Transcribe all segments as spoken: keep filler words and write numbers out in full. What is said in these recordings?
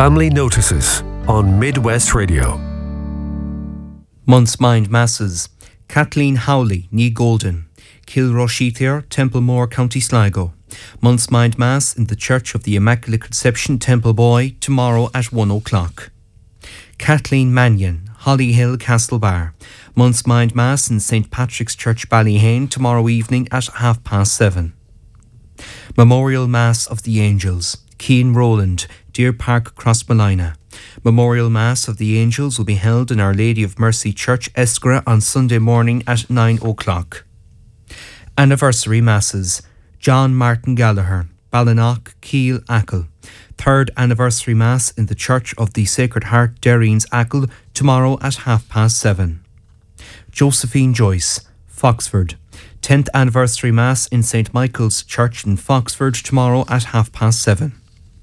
Family Notices on Midwest Radio. Month's Mind Masses. Kathleen Howley, Ní Golden. Kilroshethir, Templemore, County Sligo. Month's Mind Mass in the Church of the Immaculate Conception, Templeboy, tomorrow at one o'clock. Kathleen Mannion, Hollyhill, Castlebar. Month's Mind Mass in Saint Patrick's Church, Ballyhane, tomorrow evening at half past seven. Memorial Mass of the Angels. Keane Rowland, Deer Park, Crossmolina. Memorial Mass of the Angels will be held in Our Lady of Mercy Church, Eskra, on Sunday morning at nine o'clock. Anniversary Masses. John Martin Gallagher, Ballinock, Keel, Achill. Third Anniversary Mass in the Church of the Sacred Heart, Derreens, Achill, tomorrow at half past seven. Josephine Joyce, Foxford. Tenth Anniversary Mass in Saint Michael's Church in Foxford, tomorrow at half past seven.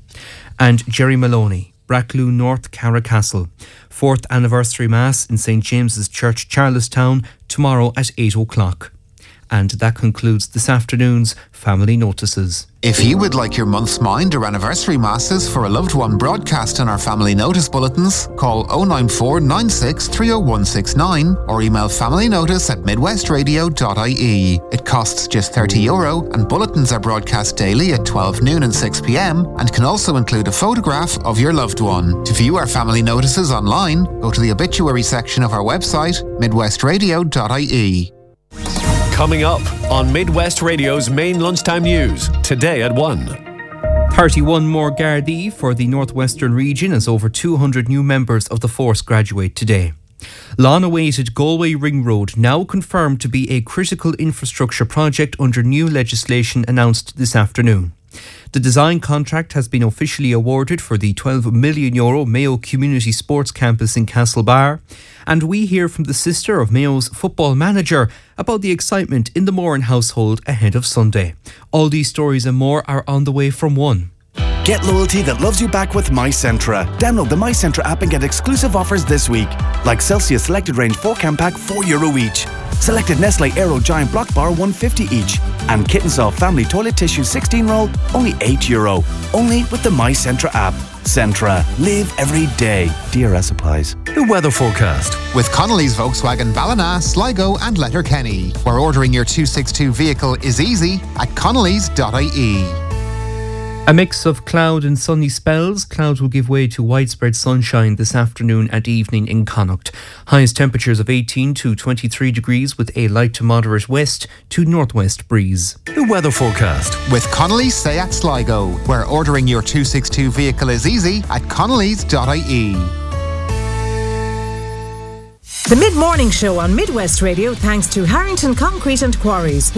And Jerry Maloney, Brackloo North, Carracastle. Fourth Anniversary Mass in Saint James's Church, Charlestown, tomorrow at eight o'clock. And that concludes this afternoon's Family Notices. If you would like your month's mind or anniversary masses for a loved one broadcast in our Family Notice bulletins, call oh nine four nine six three oh one six nine or email familynotice at midwestradio dot I E. It costs just thirty euro and bulletins are broadcast daily at twelve noon and six p.m. and can also include a photograph of your loved one. To view our Family Notices online, go to the obituary section of our website, midwestradio dot I E. Coming up on Midwest Radio's main lunchtime news, today at one. thirty-one more Gardaí for the Northwestern region as over two hundred new members of the force graduate today. Long-awaited Galway Ring Road now confirmed to be a critical infrastructure project under new legislation announced this afternoon. The design contract has been officially awarded for the twelve million euro Mayo Community Sports Campus in Castlebar. And we hear from the sister of Mayo's football manager about the excitement in the Moran household ahead of Sunday. All these stories and more are on the way from one. Get loyalty that loves you back with MyCentra. Download the MyCentra app and get exclusive offers this week. Like Celsius Selected Range four can pack, four euro each. Selected Nestle Aero Giant Block Bar, one fifty each. And Kittensoft Family Toilet Tissue sixteen roll, only eight euro. Only with the MyCentra app. Centra. Live every day. D R S applies. The weather forecast. With Connolly's Volkswagen Ballina, Sligo and Letterkenny, where ordering your two sixty-two vehicle is easy at connellys dot I E. A mix of cloud and sunny spells. Clouds will give way to widespread sunshine this afternoon and evening in Connacht. Highest temperatures of eighteen to twenty-three degrees with a light to moderate west to northwest breeze. The weather forecast. With Connolly's Seat Sligo, where ordering your two sixty-two vehicle is easy at connellys dot I E. The Mid-Morning Show on Midwest Radio, thanks to Harrington Concrete and Quarries.